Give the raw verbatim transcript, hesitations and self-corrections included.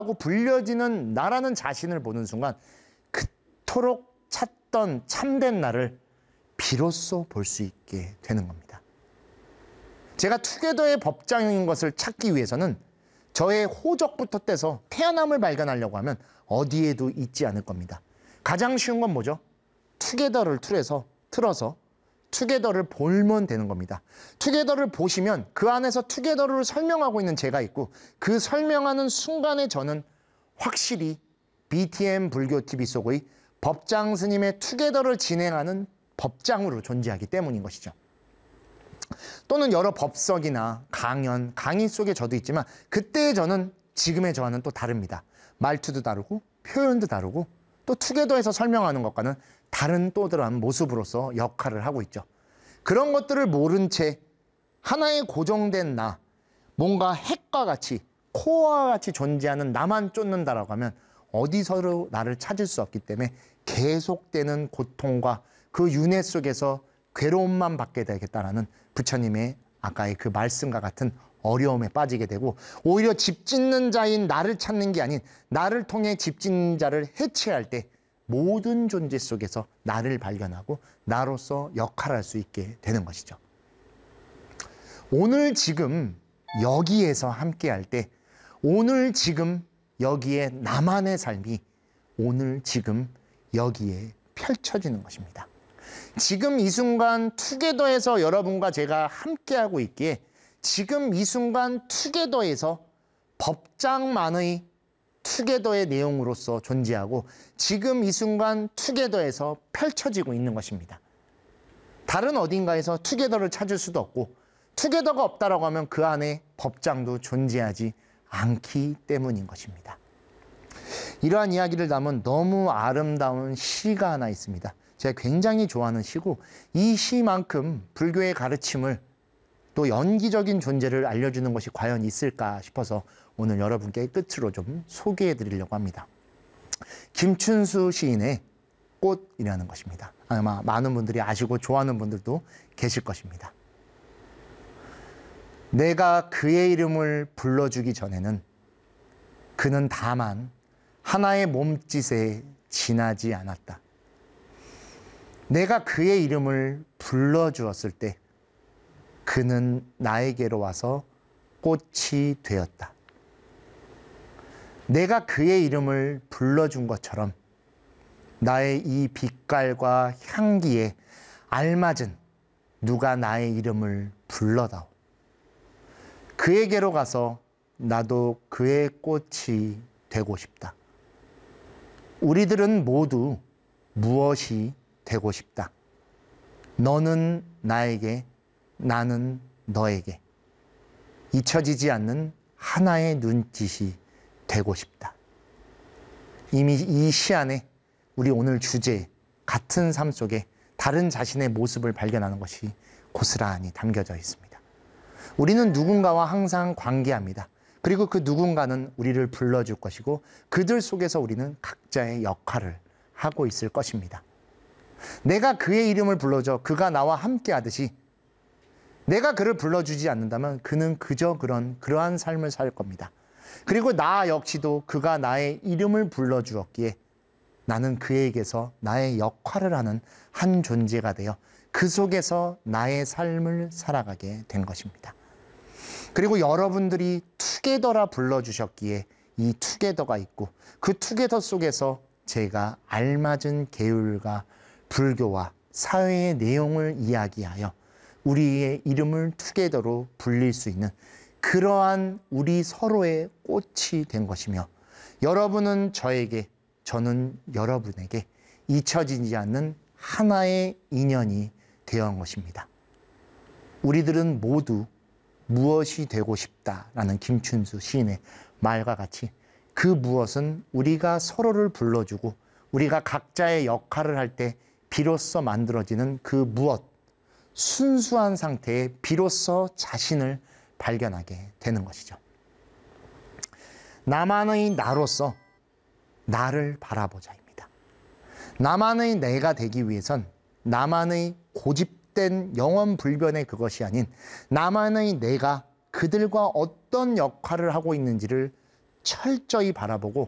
하고 불려지는 나라는 자신을 보는 순간 그토록 찾던 참된 나를 비로소 볼 수 있게 되는 겁니다. 제가 투게더의 법장인 것을 찾기 위해서는 저의 호적부터 떼서 태어남을 발견하려고 하면 어디에도 있지 않을 겁니다. 가장 쉬운 건 뭐죠? 투게더를 틀어서, 틀어서 투게더를 보면 되는 겁니다. 투게더를 보시면 그 안에서 투게더를 설명하고 있는 제가 있고 그 설명하는 순간에 저는 확실히 비티엠 불교티비 속의 법장 스님의 투게더를 진행하는 법장으로 존재하기 때문인 것이죠. 또는 여러 법석이나 강연, 강의 속에 저도 있지만 그때의 저는 지금의 저와는 또 다릅니다. 말투도 다르고 표현도 다르고 또 투게더에서 설명하는 것과는 다른 또 다른 모습으로서 역할을 하고 있죠. 그런 것들을 모른 채 하나의 고정된 나, 뭔가 핵과 같이 코어와 같이 존재하는 나만 쫓는다라고 하면 어디서도 나를 찾을 수 없기 때문에 계속되는 고통과 그 윤회 속에서 괴로움만 받게 되겠다라는 부처님의 아까의 그 말씀과 같은 어려움에 빠지게 되고 오히려 집 짓는 자인 나를 찾는 게 아닌 나를 통해 집 짓는 자를 해체할 때 모든 존재 속에서 나를 발견하고 나로서 역할할 수 있게 되는 것이죠. 오늘 지금 여기에서 함께할 때 오늘 지금 여기에 나만의 삶이 오늘 지금 여기에 펼쳐지는 것입니다. 지금 이 순간 투게더에서 여러분과 제가 함께하고 있기에 지금 이 순간 투게더에서 법장만의 투게더의 내용으로서 존재하고 지금 이 순간 투게더에서 펼쳐지고 있는 것입니다. 다른 어딘가에서 투게더를 찾을 수도 없고 투게더가 없다라고 하면 그 안에 법장도 존재하지 않기 때문인 것입니다. 이러한 이야기를 담은 너무 아름다운 시가 하나 있습니다. 제가 굉장히 좋아하는 시고 이 시만큼 불교의 가르침을 또 연기적인 존재를 알려주는 것이 과연 있을까 싶어서 오늘 여러분께 끝으로 좀 소개해 드리려고 합니다. 김춘수 시인의 꽃이라는 것입니다. 아마 많은 분들이 아시고 좋아하는 분들도 계실 것입니다. 내가 그의 이름을 불러주기 전에는 그는 다만 하나의 몸짓에 지나지 않았다. 내가 그의 이름을 불러주었을 때 그는 나에게로 와서 꽃이 되었다. 내가 그의 이름을 불러준 것처럼 나의 이 빛깔과 향기에 알맞은 누가 나의 이름을 불러다오. 그에게로 가서 나도 그의 꽃이 되고 싶다. 우리들은 모두 무엇이 되고 싶다. 너는 나에게, 나는 너에게 잊혀지지 않는 하나의 눈짓이 되고 싶다. 이미 이 시 안에 우리 오늘 주제 같은 삶 속에 다른 자신의 모습을 발견하는 것이 고스란히 담겨져 있습니다. 우리는 누군가와 항상 관계합니다. 그리고 그 누군가는 우리를 불러줄 것이고 그들 속에서 우리는 각자의 역할을 하고 있을 것입니다. 내가 그의 이름을 불러줘 그가 나와 함께 하듯이 내가 그를 불러주지 않는다면 그는 그저 그런 그러한 삶을 살 겁니다. 그리고 나 역시도 그가 나의 이름을 불러주었기에 나는 그에게서 나의 역할을 하는 한 존재가 되어 그 속에서 나의 삶을 살아가게 된 것입니다. 그리고 여러분들이 투게더라 불러주셨기에 이 투게더가 있고 그 투게더 속에서 제가 알맞은 계율과 불교와 사회의 내용을 이야기하여 우리의 이름을 투게더로 불릴 수 있는 그러한 우리 서로의 꽃이 된 것이며 여러분은 저에게, 저는 여러분에게 잊혀지지 않는 하나의 인연이 되어 온 것입니다. 우리들은 모두 무엇이 되고 싶다라는 김춘수 시인의 말과 같이 그 무엇은 우리가 서로를 불러주고 우리가 각자의 역할을 할 때 비로소 만들어지는 그 무엇, 순수한 상태에 비로소 자신을 발견하게 되는 것이죠. 나만의 나로서 나를 바라보자입니다. 나만의 내가 되기 위해선 나만의 고집된 영원불변의 그것이 아닌 나만의 내가 그들과 어떤 역할을 하고 있는지를 철저히 바라보고